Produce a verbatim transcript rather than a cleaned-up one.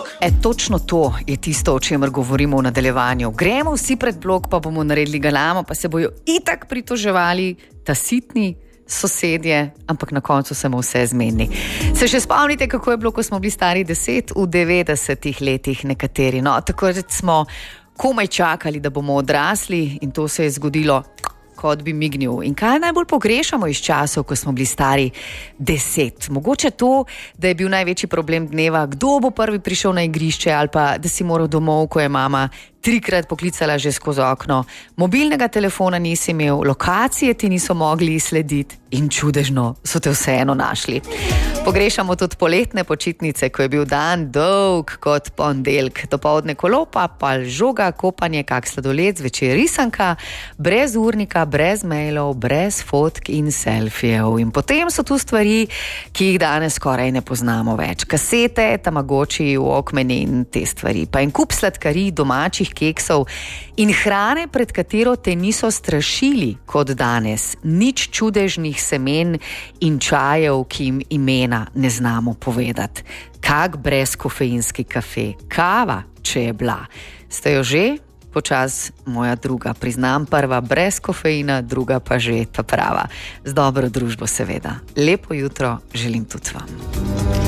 E, točno to je tisto, o čemer govorimo v nadaljevanju. Gremo vsi pred blok, pa bomo naredili galamo, pa se bojo itak pritoževali ta sitni sosedje, ampak na koncu smo vse zmeni. Se še spomnite, kako je bilo, ko smo bili stari deset v devetdesetih letih nekateri. No, tako da smo komaj čakali, da bomo odrasli in to se je zgodilo, kot bi mignil. In kaj najbolj pogrešamo iz časov, ko smo bili stari deset? Mogoče to, da je bil največji problem dneva, kdo bo prvi prišel na igrišče, ali pa da si moral domov, ko je mama trikrat poklicala že skozi okno. Mobilnega telefona nisi imel, lokacije ti niso mogli slediti in čudežno so te vseeno našli. Pogrešamo tudi poletne počitnice, ko je bil dan dolg kot ponedeljek. Dopoldne kolo, pa pal žoga, kopanje, kak sladoled, zvečer risanka, brez urnika, brez mailov, brez fotk in selfijev. In potem so tu stvari, ki jih danes skoraj ne poznamo več. Kasete, tamagoči, walkmani in te stvari. Pa in kup sladkarij, domačih keksov in hrane, pred katero te niso strašili kot danes. Nič čudežnih semen in čajev, ki jim imena ne znamo povedati. Kak brezkofeinski kafe, kava, če je bila. Ste jo že? Počas moja druga, priznam, prva brez kofeina, druga pa že ta prava. Z dobro družbo seveda. Lepo jutro želim tudi vam.